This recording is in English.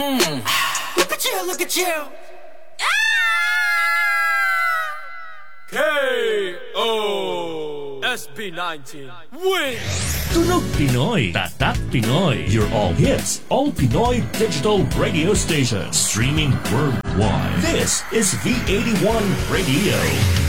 Look at you, look at you. KO SB19 win. Tunog Pinoy, Tatak Pinoy. Your all hits, all Pinoy digital radio station. Streaming worldwide. This is V81 Radio.